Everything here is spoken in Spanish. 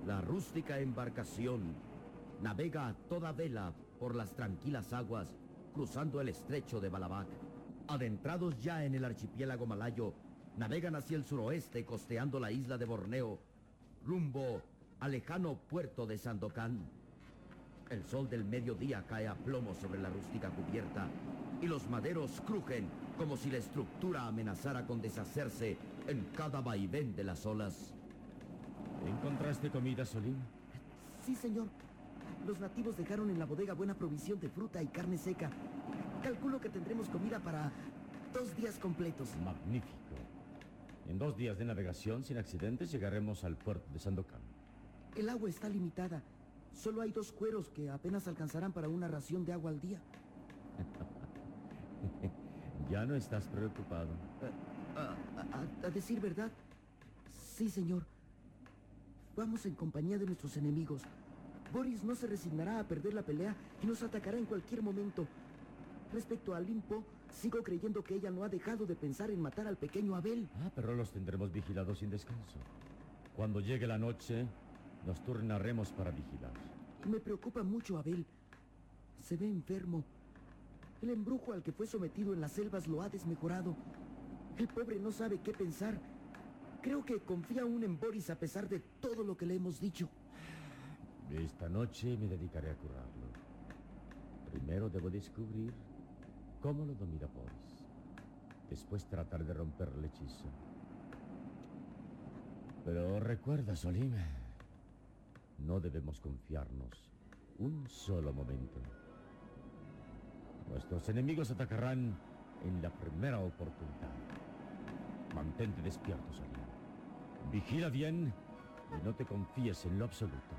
La rústica embarcación navega a toda vela por las tranquilas aguas, cruzando el estrecho de Balabac. Adentrados ya en el archipiélago malayo, navegan hacia el suroeste, costeando la isla de Borneo, rumbo al lejano puerto de Sandokan. El sol del mediodía cae a plomo sobre la rústica cubierta y los maderos crujen como si la estructura amenazara con deshacerse en cada vaivén de las olas. ¿Encontraste comida, Solim? Sí, señor. Los nativos dejaron en la bodega buena provisión de fruta y carne seca. Calculo que tendremos comida para 2 días completos. Magnífico. En 2 días de navegación sin accidentes llegaremos al puerto de Sandokan. El agua está limitada. Solo hay 2 cueros que apenas alcanzarán para una ración de agua al día. Ya no estás preocupado. A decir verdad, sí, señor. Vamos en compañía de nuestros enemigos. Boris no se resignará a perder la pelea y nos atacará en cualquier momento. Respecto a Limpo, sigo creyendo que ella no ha dejado de pensar en matar al pequeño Abel. Pero los tendremos vigilados sin descanso. Cuando llegue la noche, nos turnaremos para vigilar. Me preocupa mucho Abel. Se ve enfermo. El embrujo al que fue sometido en las selvas lo ha desmejorado. El pobre no sabe qué pensar. Creo que confía aún en Boris a pesar de todo lo que le hemos dicho. Esta noche me dedicaré a curarlo. Primero debo descubrir cómo lo domina Boris. Después tratar de romper el hechizo. Pero recuerda, Solim, no debemos confiarnos un solo momento. Nuestros enemigos atacarán en la primera oportunidad. Mantente despierto, Solim. Vigila bien y no te confíes en lo absoluto.